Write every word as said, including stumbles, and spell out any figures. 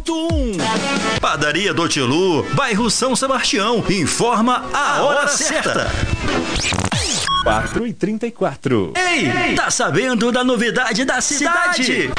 ponto um. Padaria do Tilu, bairro São Sebastião. Informa a hora certa. quatro e trinta e quatro. Ei, tá sabendo da novidade da cidade?